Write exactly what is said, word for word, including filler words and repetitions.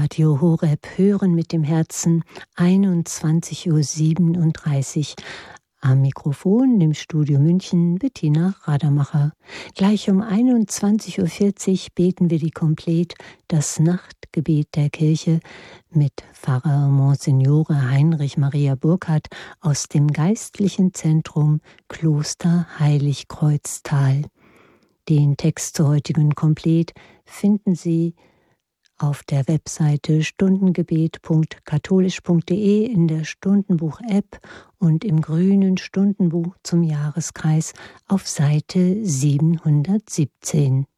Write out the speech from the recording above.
Radio Horeb Hören mit dem Herzen, einundzwanzig Uhr siebenunddreißig. Am Mikrofon im Studio München Bettina Radermacher. Gleich um einundzwanzig Uhr vierzig beten wir die Komplett, das Nachtgebet der Kirche, mit Pfarrer Monsignore Heinrich Maria Burkhardt aus dem Geistlichen Zentrum Kloster Heiligkreuztal. Den Text zur heutigen Komplett finden Sie auf der Webseite stundengebet punkt katholisch punkt de in der Stundenbuch-App und im grünen Stundenbuch zum Jahreskreis auf Seite siebenhundertsiebzehn.